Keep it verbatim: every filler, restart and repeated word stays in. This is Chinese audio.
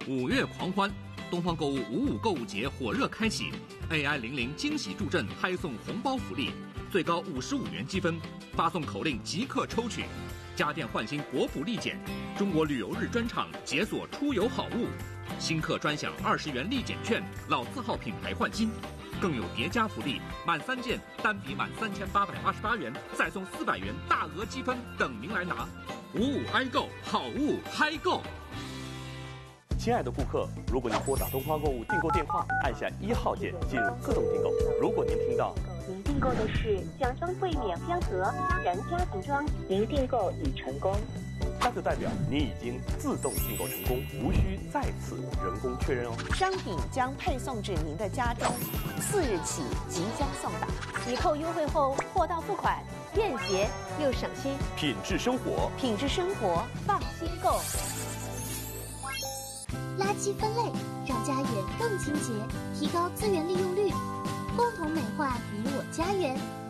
五月狂欢，东方购物五五购物节火热开启 ，A I 零零惊喜助阵拍送红包福利，最高五十五元积分，发送口令即刻抽取。家电换新国府立减，中国旅游日专场解锁出游好物，新客专享二十元立减券，老字号品牌换新。更有叠加福利，满三件单笔满三千八百八十八元，再送四百元大额积分等您来拿。五五 i 购，好物嗨购。 亲爱的顾客，如果您拨打东方购物订购电话，按下一号键进入自动订购。如果您听到您订购的是奖装柜免标盒家人家庭装，您订购已成功， 那就代表您已经自动订购成功，无需再次人工确认哦。 商品将配送至您的家中，四日起即将送达。 抵扣优惠后，货到付款，便捷又省心。 品质生活， 品质生活，放心购。 垃圾分类，让家园更清洁，提高资源利用率，共同美化你我家园。